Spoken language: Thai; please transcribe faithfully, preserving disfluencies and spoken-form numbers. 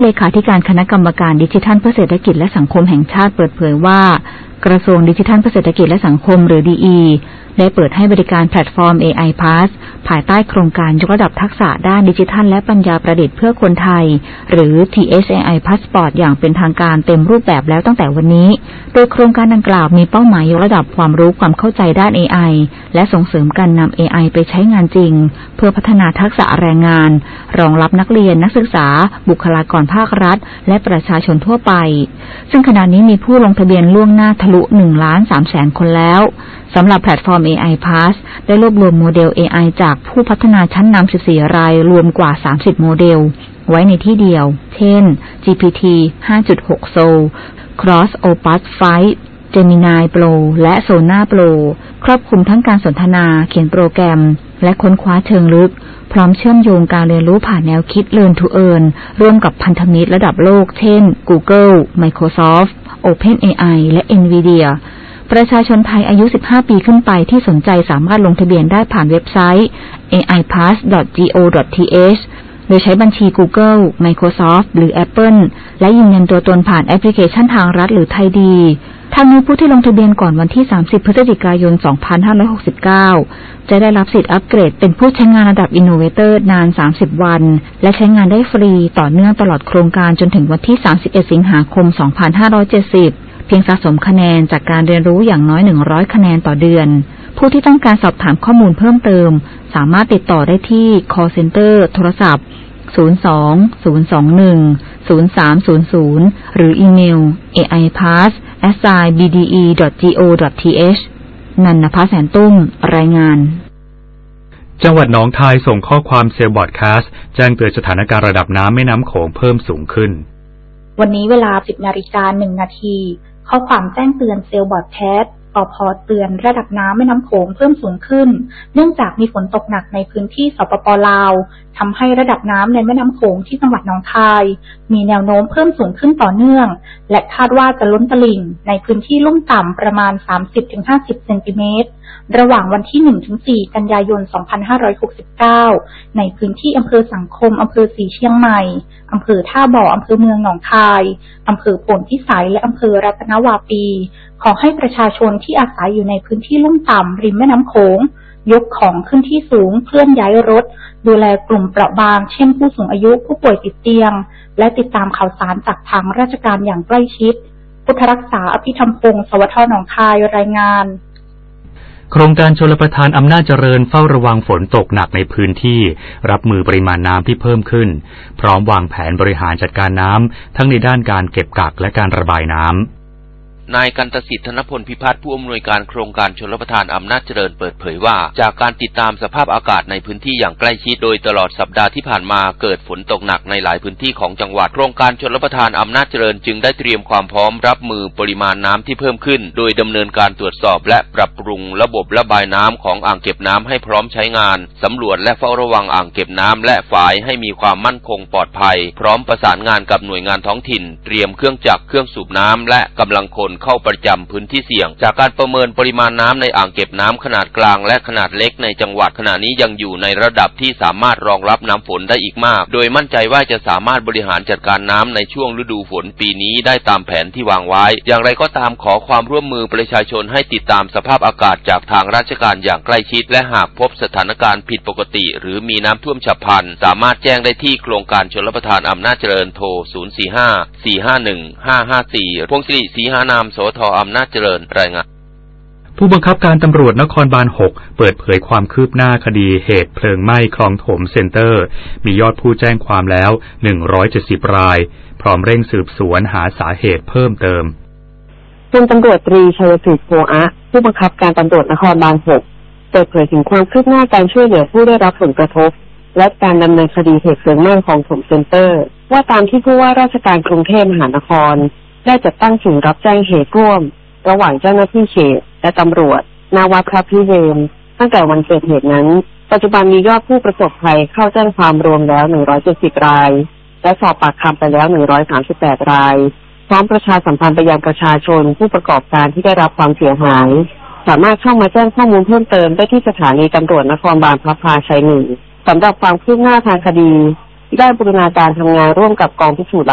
เลขาธิการคณะกรรมการดิจิทัลเพื่อเศรษฐกิจและสังคมแห่งชาติเปิดเผยว่ากระทรวงดิจิทัลเพื่อเศรษฐกิจและสังคมหรือ ดี อี ได้เปิดให้บริการแพลตฟอร์ม เอ ไอ Pass ภายใต้โครงการยกระดับทักษะด้านดิจิทัลและปัญญาประดิษฐ์เพื่อคนไทยหรือ ที เอช เอ ไอ Passport อย่างเป็นทางการเต็มรูปแบบแล้วตั้งแต่วันนี้โดยโครงการดังกล่าวมีเป้าหมายยกระดับความรู้ความเข้าใจด้าน เอ ไอ และส่งเสริมการนำ เอ ไอ ไปใช้งานจริงเพื่อพัฒนาทักษะแรงงานรองรับนักเรียนนักศึกษาบุคลากรภาครัฐและประชาชนทั่วไปซึ่งขณะนี้มีผู้ลงทะเบียนล่วงหน้าทะลุ หนึ่งล้านสามแสน คนแล้วสำหรับแพลตฟอร์ม เอ ไอ Pass ได้รวบรวมโมเดล เอ ไอ จากผู้พัฒนาชั้นนำสิบสี่รายรวมกว่าสามสิบโมเดลไว้ในที่เดียวเช่น จี พี ที ห้าจุดหก Soul Cross Opus ไฟว์ Gemini Pro และ Sonar Pro ครอบคลุมทั้งการสนทนาเขียนโปรแกรมและค้นคว้าเชิงลึกพร้อมเชื่อมโยงการเรียนรู้ผ่านแนวคิด Learn to Earn ร่วมกับพันธมิตรระดับโลกเช่น Google Microsoft OpenAI และ Nvidiaประชาชนไทยอายุสิบห้าปีขึ้นไปที่สนใจสามารถลงทะเบียนได้ผ่านเว็บไซต์ เอ ไอ พัส ดอท โก ดอท ที เอช โดยใช้บัญชี Google Microsoft หรือ Apple และยืนยันตัวตนผ่านแอปพลิเคชันทางรัฐหรือไทยดีทางนี้ผู้ที่ลงทะเบียนก่อนวันที่สามสิบพฤศจิกายนสองพันห้าร้อยหกสิบเก้าจะได้รับสิทธิ์อัปเกรดเป็นผู้ใช้งานระดับ Innovator นานสามสิบวันและใช้งานได้ฟรีต่อเนื่องตลอดโครงการจนถึงวันที่สามสิบเอ็ดสิงหาคมสองพันห้าร้อยเจ็ดสิบเพียงสะสมคะแนนจากการเรียนรู้อย่างน้อยหนึ่งร้อยคะแนนต่อเดือนผู้ที่ต้องการสอบถามข้อมูลเพิ่มเติมสามารถติดต่อได้ที่ call center โทรศัพท์ศูนย์ สอง ศูนย์ สอง หนึ่ง ศูนย์ สาม ศูนย์ ศูนย์หรืออีเมล เอ ไอ พัส แอท บี ดี อี ดอท โก ดอท ที เอช นันนภาแสนตุ้มรายงานจังหวัดหนองคายส่งข้อความเซลล์บอร์ดแคสต์แจ้งเตือนสถานการณ์ระดับน้ำแม่น้ำโขงเพิ่มสูงขึ้นวันนี้เวลา สิบนาฬิกาหนึ่งนาทีข้อความแจ้งเตือนเซลล์บอร์ดแคสต์ปพ.เตือนระดับน้ำแม่น้ำโขงเพิ่มสูงขึ้นเนื่องจากมีฝนตกหนักในพื้นที่สปป.ลาวทำให้ระดับน้ำในแม่น้ำโขงที่จังหวัดหนองคายมีแนวโน้มเพิ่มสูงขึ้นต่อเนื่องและคาดว่าจะล้นตลิ่งในพื้นที่ลุ่มต่ำประมาณ สามสิบถึงห้าสิบ เซนติเมตรระหว่างวันที่ หนึ่งถึงสี่ กันยายน สองพันห้าร้อยหกสิบเก้าในพื้นที่อำเภอสังคมอำเภอศรีเชียงใหม่อำเภอท่าบ่ออำเภอเมืองหนองคายอำเภอโพนพิสัยและอำเภอรัตนวาปีขอให้ประชาชนที่อาศัยอยู่ในพื้นที่ลุ่มต่ำริมแม่น้ำโขงยกของขึ้นที่สูงเคลื่อนย้ายรถดูแลกลุ่มเปราะบางเช่นผู้สูงอายุผู้ป่วยติดเตียงและติดตามข่าวสารจากทางราชการอย่างใกล้ชิดพุทธรักษาอภิธรรมพงศ์สวทหนองคายรายงานโครงการชลประทานอำนาจเจริญเฝ้าระวังฝนตกหนักในพื้นที่รับมือปริมาณน้ำที่เพิ่มขึ้นพร้อมวางแผนบริหารจัดการน้ำทั้งในด้านการเก็บกักและการระบายน้ำนายกันตสิทธิ์ธนพลพิพัฒน์ผู้อำนวยการโครงการชลประทานอำนาจเจริญเปิดเผยว่าจากการติดตามสภาพอากาศในพื้นที่อย่างใกล้ชิดโดยตลอดสัปดาห์ที่ผ่านมาเกิดฝนตกหนักในหลายพื้นที่ของจังหวัดโครงการชลประทานอำนาจเจริญจึงได้เตรียมความพร้อมรับมือปริมาณน้ำที่เพิ่มขึ้นโดยดำเนินการตรวจสอบและปรับปรุงระบบระบายน้ำของอ่างเก็บน้ำให้พร้อมใช้งานสำรวจและเฝ้าระวังอ่างเก็บน้ำและฝายให้มีความมั่นคงปลอดภัยพร้อมประสานงานกับหน่วยงานท้องถิ่นเตรียมเครื่องจักรเครื่องสูบน้ำและกำลังคนเข้าประจำพื้นที่เสี่ยงจากการประเมินปริมาณน้ำในอ่างเก็บน้ำขนาดกลางและขนาดเล็กในจังหวัดขณะนี้ยังอยู่ในระดับที่สามารถรองรับน้ำฝนได้อีกมากโดยมั่นใจว่าจะสามารถบริหารจัดการน้ำในช่วงฤดูฝนปีนี้ได้ตามแผนที่วางไว้อย่างไรก็ตามขอความร่วมมือประชาชนให้ติดตามสภาพอากาศจากทางราชการอย่างใกล้ชิดและหากพบสถานการณ์ผิดปกติหรือมีน้ำท่วมฉับพลันสามารถแจ้งได้ที่โครงการชลประทานอำนาจเจริญโทรศูนย์ สี่ ห้า สี่ ห้า หนึ่ง ห้า ห้า สี่พงศิริศรีหานามสทอำนาจเจริญรายงานผู้บังคับการตำรวจนครบาลหกเปิดเผยความคืบหน้าคดีเหตุเพลิงไหม้คลองถมเซ็นเตอร์มียอดผู้แจ้งความแล้วหนึ่งร้อยเจ็ดสิบรายพร้อมเร่งสืบสวนหาสาเหตุเพิ่มเติมพลตำรวจตรีชัยศิษฐ์โพอะผู้บังคับการตำรวจนครบาลหกเปิดเผยถึงความคืบหน้าการช่วยเหลือผู้ได้รับผลกระทบและการดำเนินคดีเหตุเพลิงไหม้คลองถมเซ็นเตอร์ว่าตามที่ผู้ว่าราชการกรุงเทพมหานครได้จัดตั้งศูนย์รับแจ้งเหตุร่วมระหว่างเจ้าหน้าที่เขตและตำรวจณ วัดพระพิเรนตั้งแต่วันเกิดเหตุนั้นปัจจุบันมียอดผู้ประสบภัยเข้าแจ้งความรวมแล้วหนึ่งร้อยเจ็ดสิบรายและสอบปากคำไปแล้วหนึ่งร้อยสามสิบแปดรายพร้อมประชาสัมพันธ์ไปยังประชาชนผู้ประกอบการที่ได้รับความเสียหายสามารถเข้ามาแจ้งข้อมูลเพิ่มเติมได้ที่สถานีตำรวจนครบาลพระพาชัยหนึ่งสำหรับความคืบหน้าทางคดีได้บูรณาการทำงานร่วมกับกองพิสูจน์